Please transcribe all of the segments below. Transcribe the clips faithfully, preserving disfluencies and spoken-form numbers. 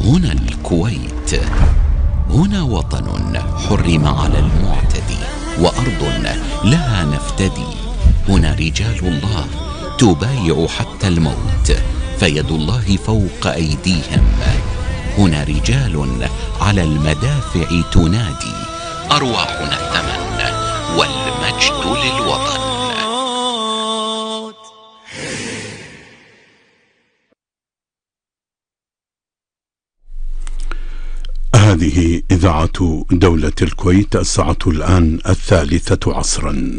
هنا الكويت، هنا وطن حرم على المعتدي، وأرض لها نفتدي. هنا رجال الله تبايع حتى الموت، فيد الله فوق أيديهم. هنا رجال على المدافع تنادي، أرواحنا الثمن والمجد للوطن. هذه إذاعة دولة الكويت، الساعة الآن الثالثة عصرا.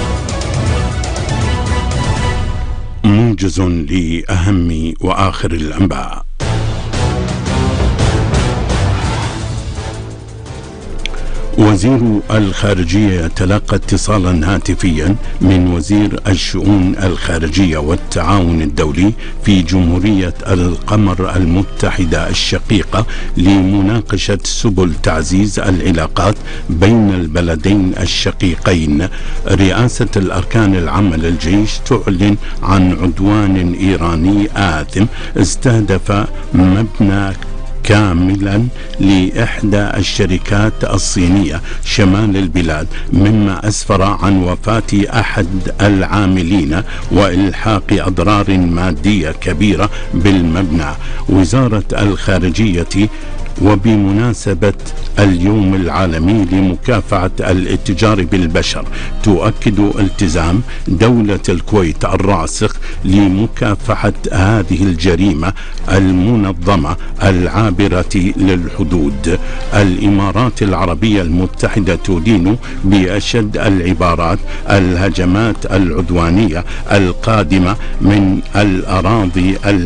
موجز لأهم وآخر الأنباء. وزير الخارجية يتلقى اتصالا هاتفيا من وزير الشؤون الخارجية والتعاون الدولي في جمهورية القمر المتحدة الشقيقة لمناقشة سبل تعزيز العلاقات بين البلدين الشقيقين. رئاسة الأركان العامة للجيش تعلن عن عدوان إيراني آثم استهدف مبنى كاملا لإحدى الشركات الصينية شمال البلاد، مما أسفر عن وفاة أحد العاملين وإلحاق أضرار مادية كبيرة بالمبنى. وزارة الخارجية وبمناسبة اليوم العالمي لمكافحة الاتجار بالبشر تؤكد التزام دولة الكويت الراسخ لمكافحة هذه الجريمة المنظمة العابرة للحدود. الإمارات العربية المتحدة تدين بأشد العبارات الهجمات العدوانية القادمة من الأراضي